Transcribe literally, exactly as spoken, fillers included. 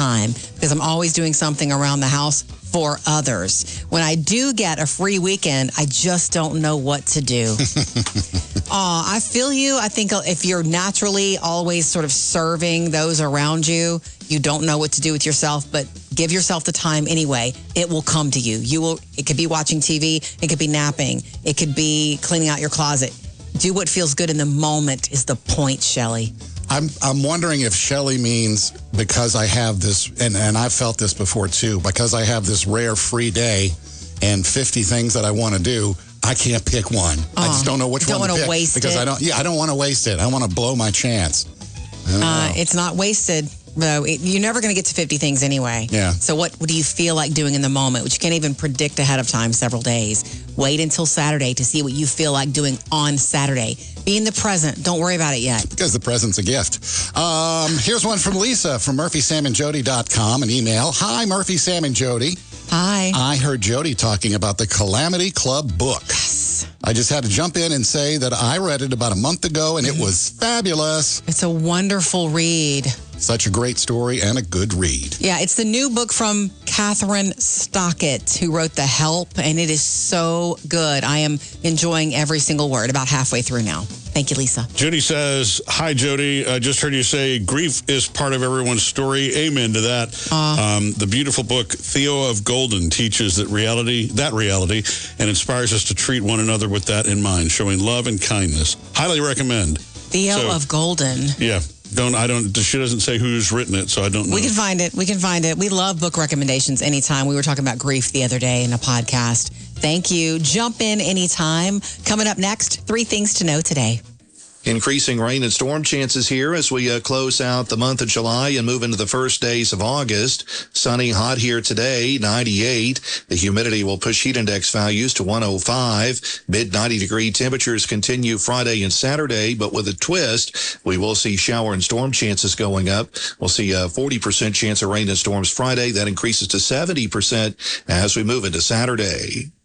time because I'm always doing something around the house for others. When I do get a free weekend, I just don't know what to do. Aw, I feel you. I think if you're naturally always sort of serving those around you, you don't know what to do with yourself, but give yourself the time anyway. It will come to you. You will. It could be watching T V. It could be napping. It could be cleaning out your closet. Do what feels good in the moment is the point, Shelley. I'm I'm wondering if Shelley means because I have this, and, and I've felt this before too, because I have this rare free day and fifty things that I want to do, I can't pick one. I just don't know which don't one to wanna pick. waste because it. I don't, yeah, I don't want to waste it. I want to blow my chance. Uh, it's not wasted. No, it, you're never going to get to fifty things anyway. Yeah. So what, what do you feel like doing in the moment, which you can't even predict ahead of time several days? Wait until Saturday to see what you feel like doing on Saturday. Be in the present. Don't worry about it yet. Because the present's a gift. Um, here's one from Lisa from Murphy Sam and Jody dot com, an email. Hi, Murphy, Sam, and Jody. Hi. I heard Jody talking about the Calamity Club book. Yes. I just had to jump in and say that I read it about a month ago, and it was fabulous. It's a wonderful read. Such a great story and a good read. Yeah, it's the new book from Catherine Stockett, who wrote The Help, and it is so good. I am enjoying every single word, about halfway through now. Thank you, Lisa. Judy says, hi, Jody. I just heard you say grief is part of everyone's story. Amen to that. Uh, um, the beautiful book, Theo of Golden, teaches that reality, that reality, and inspires us to treat one another with that in mind, showing love and kindness. Highly recommend. Theo So- of Golden. Yeah. Don't I don't she doesn't say who's written it, so I don't know. We can find it. We can find it. We love book recommendations anytime. We were talking about grief the other day in a podcast. Thank you. Jump in anytime. Coming up next, three things to know today. Increasing rain and storm chances here as we uh, close out the month of July and move into the first days of August. Sunny, hot here today, ninety-eight. The humidity will push heat index values to one oh five. Mid ninety degree temperatures continue Friday and Saturday, but with a twist, we will see shower and storm chances going up. We'll see a forty percent chance of rain and storms Friday. That increases to seventy percent as we move into Saturday.